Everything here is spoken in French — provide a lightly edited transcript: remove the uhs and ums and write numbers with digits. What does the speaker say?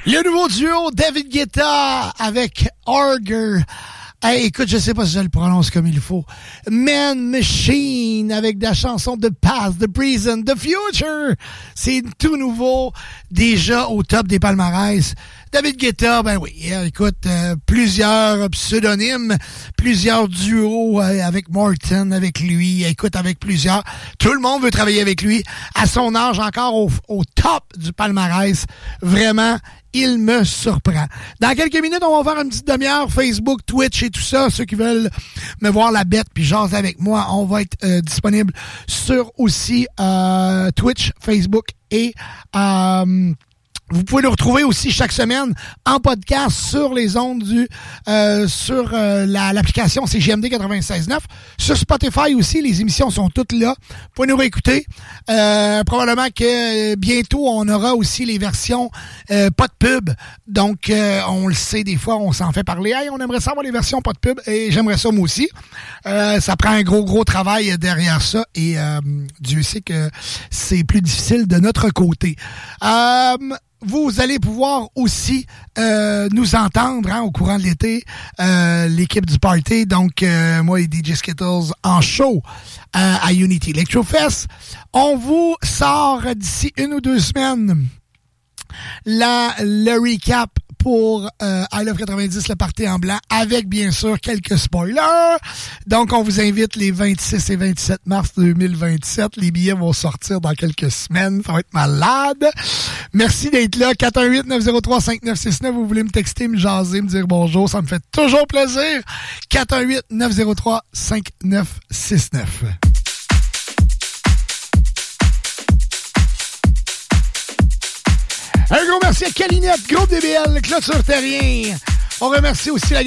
Le nouveau duo David Guetta avec Arger. Hey, écoute, je sais pas si je le prononce comme il faut. Man Machine avec la chanson The Past, The Present, The Future. C'est tout nouveau, déjà au top des palmarès. David Guetta, ben oui, écoute, plusieurs pseudonymes, plusieurs duos avec Morton, avec lui, écoute, avec plusieurs. Tout le monde veut travailler avec lui. À son âge, encore au top du palmarès. Vraiment, il me surprend. Dans quelques minutes, on va faire une petite demi-heure Facebook, Twitch et tout ça. Ceux qui veulent me voir la bête puis jaser avec moi, on va être disponible sur aussi Twitch, Facebook et vous pouvez le retrouver aussi chaque semaine en podcast sur les ondes sur l'application CJMD 96.9. Sur Spotify aussi, les émissions sont toutes là. Vous pouvez nous réécouter. Probablement que bientôt, on aura aussi les versions pas de pub. Donc, on le sait, des fois, on s'en fait parler. Hey, on aimerait savoir les versions pas de pub et j'aimerais ça moi aussi. Ça prend un gros travail derrière ça et Dieu sait que c'est plus difficile de notre côté. Vous allez pouvoir aussi nous entendre au courant de l'été, l'équipe du party, donc moi et DJ Skittles en show à Unity Electrofest. On vous sort d'ici 1 ou 2 semaines le recap pour I Love 90, le party en blanc, avec bien sûr quelques spoilers. Donc, on vous invite les 26 et 27 mars 2027. Les billets vont sortir dans quelques semaines. Ça va être malade. Merci d'être là. 418-903-5969. Vous voulez me texter, me jaser, me dire bonjour. Ça me fait toujours plaisir. 418-903-5969. Un gros merci à Calinette, Groupe DBL, Clôture Terrien. On remercie aussi la